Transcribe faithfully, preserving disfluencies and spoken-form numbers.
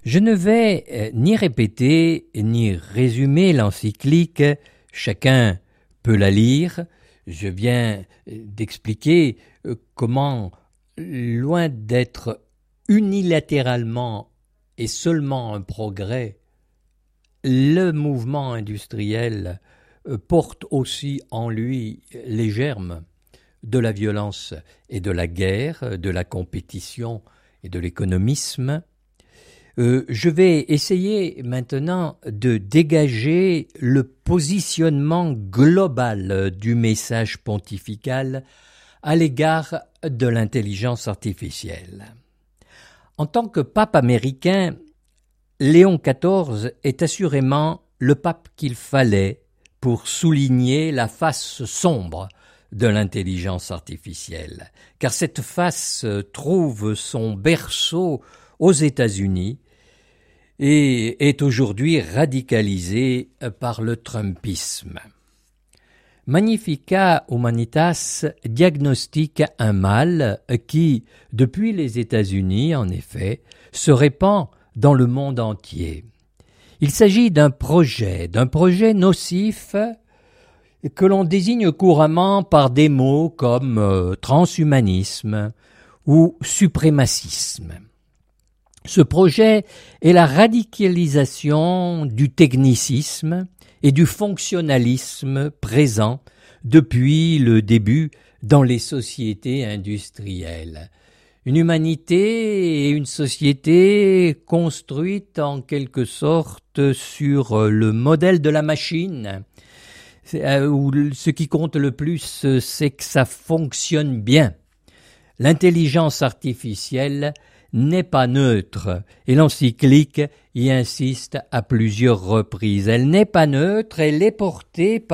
Je ne vais euh, ni répéter ni résumer l'encyclique, chacun peut la lire. Je viens d'expliquer euh, comment, loin d'être unilatéralement et seulement un progrès, le mouvement industriel euh, porte aussi en lui les germes de la violence et de la guerre, de la compétition et de l'économisme. Euh, je vais essayer maintenant de dégager le positionnement global du message pontifical à l'égard de l'intelligence artificielle. En tant que pape américain, Léon quatorze est assurément le pape qu'il fallait pour souligner la face sombre de l'intelligence artificielle, car cette face trouve son berceau aux États-Unis et est aujourd'hui radicalisée par le trumpisme. Magnificat Humanitas diagnostique un mal qui, depuis les États-Unis, en effet, se répand dans le monde entier. Il s'agit d'un projet, d'un projet nocif que l'on désigne couramment par des mots comme euh, transhumanisme ou suprémacisme. Ce projet est la radicalisation du technicisme et du fonctionnalisme présent depuis le début dans les sociétés industrielles. Une humanité et une société construites en quelque sorte sur le modèle de la machine, où ce qui compte le plus, c'est que ça fonctionne bien. L'intelligence artificielle n'est pas neutre, et l'encyclique y insiste à plusieurs reprises. Elle n'est pas neutre, elle est portée par